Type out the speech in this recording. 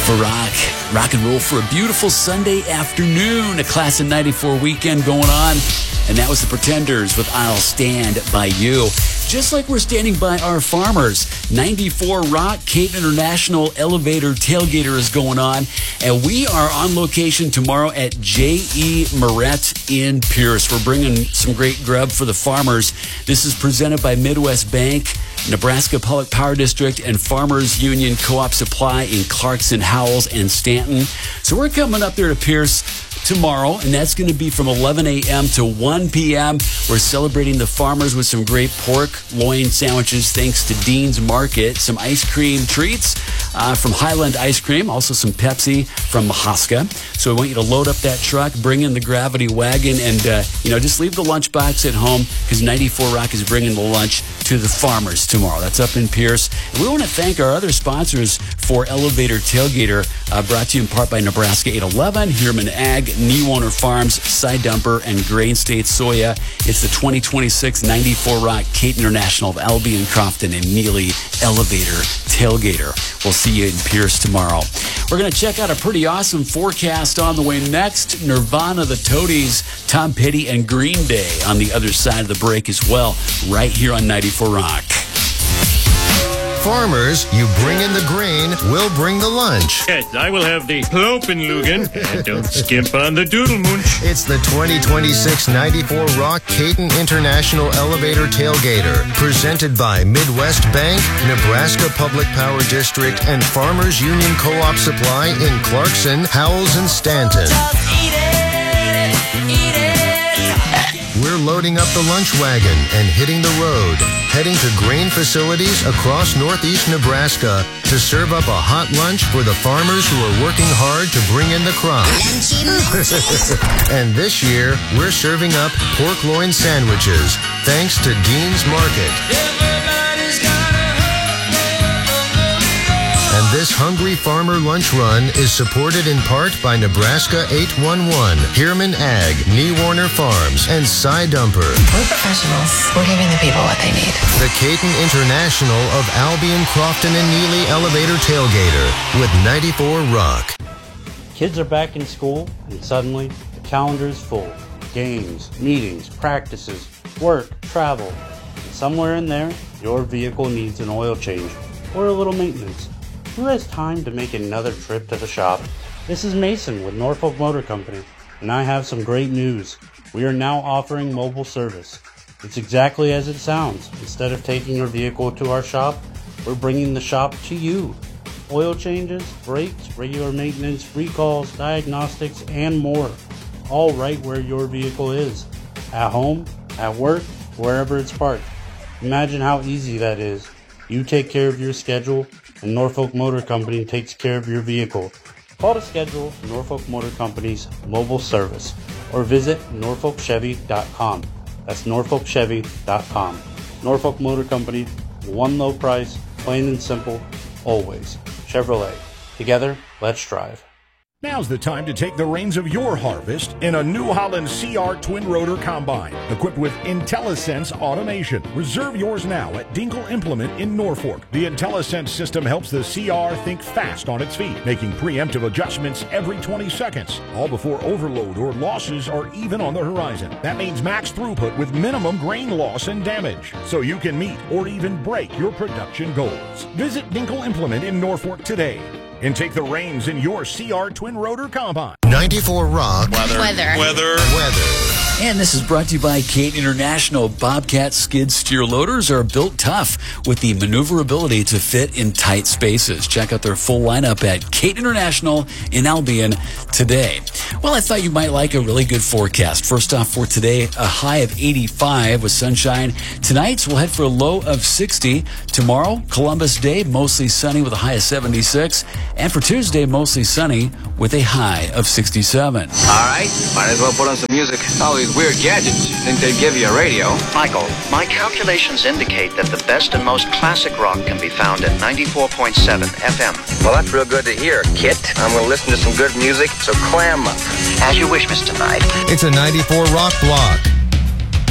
94 Rock and roll for a beautiful Sunday afternoon. A class of 94 weekend going on. And that was the Pretenders with I'll Stand By You. Just like we're standing by our farmers, 94 Rock, Caton International Elevator Tailgater is going on. And we are on location tomorrow at J.E. Moret in Pierce. We're bringing some great grub for the farmers. This is presented by Midwest Bank, Nebraska Public Power District, and Farmers Union Co-op Supply in Clarkson, Howells, and Stanton. So we're coming up there to Pierce tomorrow, and that's going to be from 11 a.m. to 1 p.m. We're celebrating the farmers with some great pork loin sandwiches thanks to Dean's Market, some ice cream treats from Highland Ice Cream, also some Pepsi from Mahaska. So we want you to load up that truck, bring in the Gravity Wagon, and just leave the lunchbox at home because 94 Rock is bringing the lunch to the farmers tomorrow. That's up in Pierce. And we want to thank our other sponsors for Elevator Tailgater, brought to you in part by Nebraska 811, Heerman Ag, Newarner Farms, Side Dumper, and Grain State Soya. It's the 2026 94 Rock Caton International of Albion, Crofton, and Neely Elevator Tailgater. We'll see you in Pierce tomorrow. We're going to check out a pretty awesome forecast on the way next. Nirvana, the Toadies, Tom Petty, and Green Day on the other side of the break as well, right here on 94 Rock. Farmers, you bring in the grain, we'll bring the lunch. Yes, I will have the Plopenlugen, and don't skimp on the Doodlemunch. It's the 2026 94 Rock Caton International Elevator Tailgater, presented by Midwest Bank, Nebraska Public Power District, and Farmers Union Co-op Supply in Clarkson, Howells, and Stanton. We're loading up the lunch wagon and hitting the road, heading to grain facilities across northeast Nebraska to serve up a hot lunch for the farmers who are working hard to bring in the crop. And this year, we're serving up pork loin sandwiches, thanks to Dean's Market. And this Hungry Farmer Lunch Run is supported in part by Nebraska 811, Heerman Ag, Newarner Farms, and Side Dumper. We're professionals. We're giving the people what they need. The Caton International of Albion, Crofton, and Neely Elevator Tailgater with 94 Rock. Kids are back in school, and suddenly the calendar is full. Games, meetings, practices, work, travel. And somewhere in there, your vehicle needs an oil change or a little maintenance. Who has time to make another trip to the shop? This is Mason with Norfolk Motor Company, and I have some great news. We are now offering mobile service. It's exactly as it sounds. Instead of taking your vehicle to our shop, we're bringing the shop to you. Oil changes, brakes, regular maintenance, recalls, diagnostics, and more. All right where your vehicle is. At home, at work, wherever it's parked. Imagine how easy that is. You take care of your schedule, and Norfolk Motor Company takes care of your vehicle. Call to schedule Norfolk Motor Company's mobile service or visit norfolkchevy.com. That's norfolkchevy.com. Norfolk Motor Company, one low price, plain and simple, always. Chevrolet. Together, let's drive. Now's the time to take the reins of your harvest in a New Holland CR Twin Rotor Combine, equipped with IntelliSense automation. Reserve yours now at Dinkle Implement in Norfolk. The IntelliSense system helps the CR think fast on its feet, making preemptive adjustments every 20 seconds, all before overload or losses are even on the horizon. That means max throughput with minimum grain loss and damage, so you can meet or even break your production goals. Visit Dinkle Implement in Norfolk today and take the reins in your CR Twin Rotor Combine. 94 Rock. Weather. And this is brought to you by Caton International. Bobcat skid steer loaders are built tough with the maneuverability to fit in tight spaces. Check out their full lineup at Caton International in Albion today. Well, I thought you might like a really good forecast. First off, for today, a high of 85 with sunshine. Tonight, we'll head for a low of 60. Tomorrow, Columbus Day, mostly sunny with a high of 76. And for Tuesday, mostly sunny with a high of 67. All right, might as well put on some music. All these weird gadgets. Think they'd give you a radio? Michael, my calculations indicate that the best and most classic rock can be found at 94.7 FM. Well, that's real good to hear, Kit. I'm going to listen to some good music, so clam up. As you wish, Mr. Knight. It's a 94 Rock block.